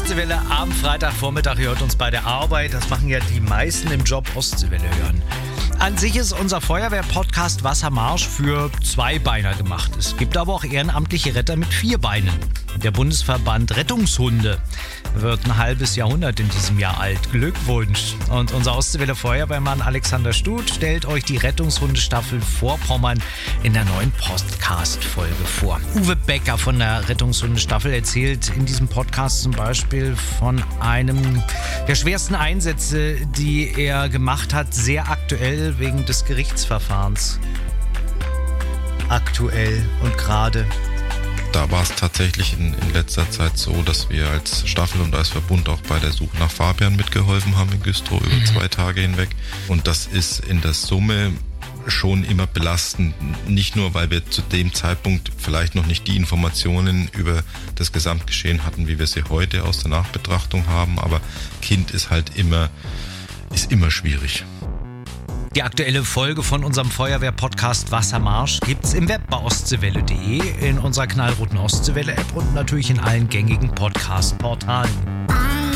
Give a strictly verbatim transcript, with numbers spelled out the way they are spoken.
Ostseewelle am Freitagvormittag. Ihr hört uns bei der Arbeit. Das machen ja die meisten im Job Ostseewelle hören. An sich ist unser Feuerwehr-Podcast Wassermarsch für Zweibeiner gemacht. Es gibt aber auch ehrenamtliche Retter mit vier Beinen. Der Bundesverband Rettungshunde wird ein halbes Jahrhundert in diesem Jahr alt. Glückwunsch! Und unser Ostseewelle-Feuerwehrmann Alexander Stut stellt euch die Rettungshundestaffel Vorpommern in der neuen Podcast-Folge vor. Uwe Becker von der Rettungshundestaffel erzählt in diesem Podcast zum Beispiel von einem der schwersten Einsätze, die er gemacht hat, sehr aktuell wegen des Gerichtsverfahrens. Aktuell und gerade. Da war es tatsächlich in, in letzter Zeit so, dass wir als Staffel und als Verbund auch bei der Suche nach Fabian mitgeholfen haben in Güstrow über zwei Tage hinweg. Und das ist in der Summe schon immer belastend. Nicht nur, weil wir zu dem Zeitpunkt vielleicht noch nicht die Informationen über das Gesamtgeschehen hatten, wie wir sie heute aus der Nachbetrachtung haben, aber Kind ist halt immer, ist immer schwierig. Die aktuelle Folge von unserem Feuerwehr-Podcast Wassermarsch gibt's im Web bei ostseewelle punkt de, in unserer knallroten Ostseewelle-App und natürlich in allen gängigen Podcast-Portalen.